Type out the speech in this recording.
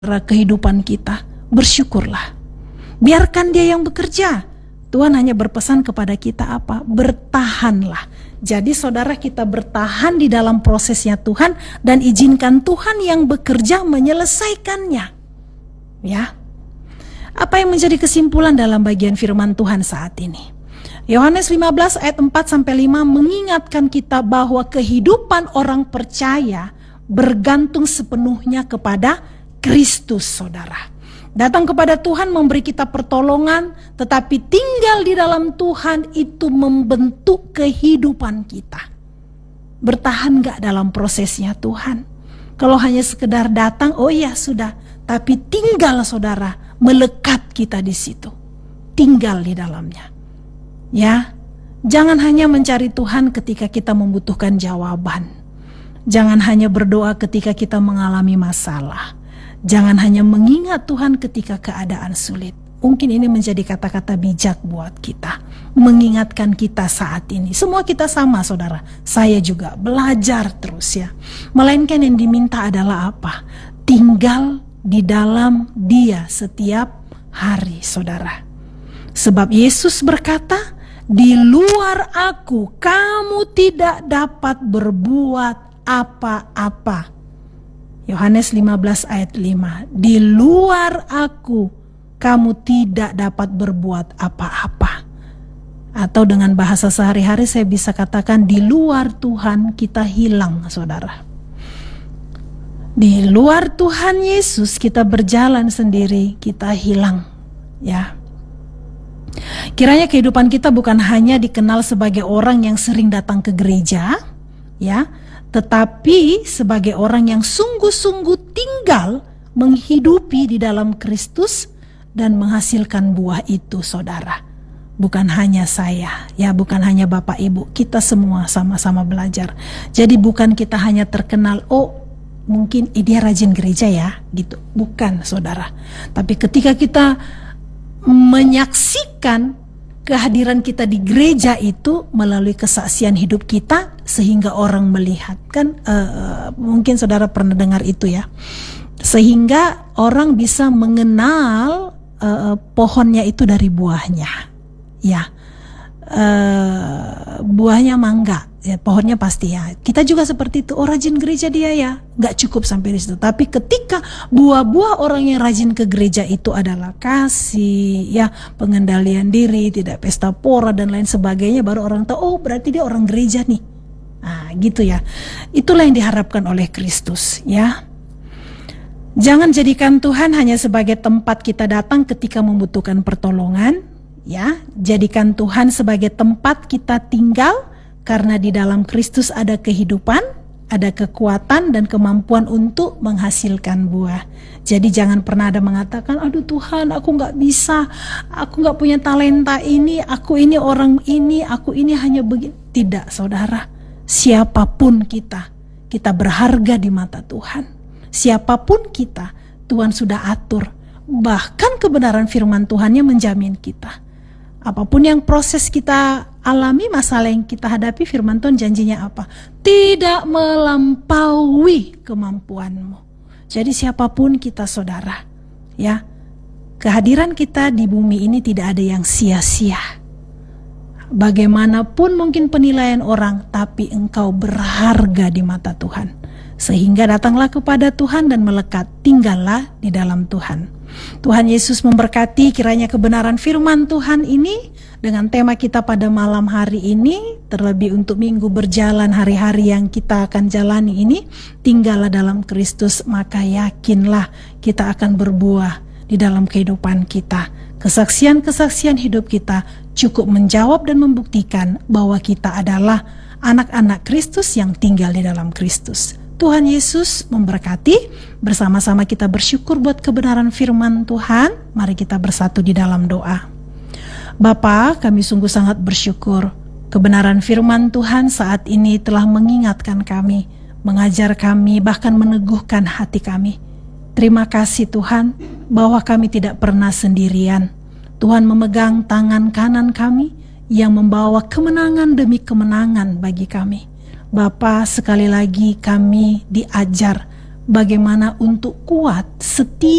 kehidupan kita, bersyukurlah. Biarkan Dia yang bekerja. Tuhan hanya berpesan kepada kita apa? Bertahanlah. Jadi saudara, kita bertahan di dalam prosesnya Tuhan dan izinkan Tuhan yang bekerja menyelesaikannya. Ya. Apa yang menjadi kesimpulan dalam bagian firman Tuhan saat ini? Yohanes 15 ayat 4-5 mengingatkan kita bahwa kehidupan orang percaya bergantung sepenuhnya kepada Kristus, saudara. Datang kepada Tuhan memberi kita pertolongan, tetapi tinggal di dalam Tuhan itu membentuk kehidupan kita. Bertahan gak dalam prosesnya Tuhan? Kalau hanya sekedar datang, oh iya sudah. Tapi tinggal saudara, melekat kita di situ. Tinggal di dalamnya. Ya, jangan hanya mencari Tuhan ketika kita membutuhkan jawaban. Jangan hanya berdoa ketika kita mengalami masalah. Jangan hanya mengingat Tuhan ketika keadaan sulit. Mungkin ini menjadi kata-kata bijak buat kita. Mengingatkan kita saat ini. Semua kita sama saudara. Saya juga belajar terus ya. Melainkan yang diminta adalah apa? Tinggal di dalam Dia setiap hari saudara. Sebab Yesus berkata, di luar aku kamu tidak dapat berbuat apa-apa. Yohanes 15 ayat 5. Di luar aku kamu tidak dapat berbuat apa-apa. Atau dengan bahasa sehari-hari saya bisa katakan di luar Tuhan kita hilang saudara. Di luar Tuhan Yesus kita berjalan sendiri, kita hilang ya. Kiranya kehidupan kita bukan hanya dikenal sebagai orang yang sering datang ke gereja ya, tetapi sebagai orang yang sungguh-sungguh tinggal menghidupi di dalam Kristus dan menghasilkan buah itu saudara. Bukan hanya saya, ya bukan hanya Bapak Ibu, kita semua sama-sama belajar. Jadi bukan kita hanya terkenal, oh mungkin dia rajin gereja ya, gitu. Bukan saudara. Tapi ketika kita menyaksikan kehadiran kita di gereja itu melalui kesaksian hidup kita sehingga orang melihat kan mungkin saudara pernah dengar itu ya, sehingga orang bisa mengenal pohonnya itu dari buahnya ya. Buahnya mangga ya, pohonnya pasti ya. Kita juga seperti itu, oh rajin gereja dia ya, nggak cukup sampai di situ. Tapi ketika buah-buah orang yang rajin ke gereja itu adalah kasih ya, pengendalian diri, tidak pesta pora dan lain sebagainya, baru orang tahu oh berarti dia orang gereja nih. Nah gitu ya. Itulah yang diharapkan oleh Kristus ya. Jangan jadikan Tuhan hanya sebagai tempat kita datang ketika membutuhkan pertolongan ya. Jadikan Tuhan sebagai tempat kita tinggal, karena di dalam Kristus ada kehidupan, ada kekuatan dan kemampuan untuk menghasilkan buah. Jadi jangan pernah ada mengatakan, aduh Tuhan aku gak bisa, aku gak punya talenta ini, aku ini orang ini, aku ini hanya begini. Tidak saudara, siapapun kita berharga di mata Tuhan. Siapapun kita, Tuhan sudah atur. Bahkan kebenaran firman Tuhannya menjamin kita. Apapun yang proses kita alami, masalah yang kita hadapi, firman Tuhan janjinya apa? Tidak melampaui kemampuanmu. Jadi siapapun kita saudara, ya, kehadiran kita di bumi ini tidak ada yang sia-sia. Bagaimanapun mungkin penilaian orang, tapi engkau berharga di mata Tuhan. Sehingga datanglah kepada Tuhan dan melekat, tinggallah di dalam Tuhan. Tuhan Yesus memberkati. Kiranya kebenaran firman Tuhan ini dengan tema kita pada malam hari ini, terlebih untuk minggu berjalan, hari-hari yang kita akan jalani ini, tinggallah dalam Kristus, maka yakinlah kita akan berbuah di dalam kehidupan kita. Kesaksian-kesaksian hidup kita cukup menjawab dan membuktikan bahwa kita adalah anak-anak Kristus yang tinggal di dalam Kristus. Tuhan Yesus memberkati. Bersama-sama kita bersyukur buat kebenaran firman Tuhan. Mari kita bersatu di dalam doa. Bapa, kami sungguh sangat bersyukur. Kebenaran firman Tuhan saat ini telah mengingatkan kami, mengajar kami, bahkan meneguhkan hati kami. Terima kasih Tuhan bahwa kami tidak pernah sendirian. Tuhan memegang tangan kanan kami yang membawa kemenangan demi kemenangan bagi kami. Bapa, sekali lagi kami diajar bagaimana untuk kuat setiap